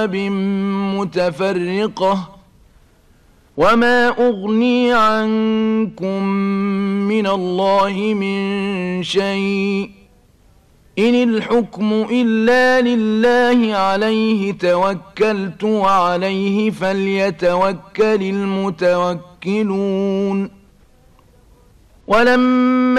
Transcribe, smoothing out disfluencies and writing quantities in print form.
متفرقة وما أغني عنكم من الله من شيء إن الحكم إلا لله عليه توكلت وعليه فليتوكل المتوكلون ولما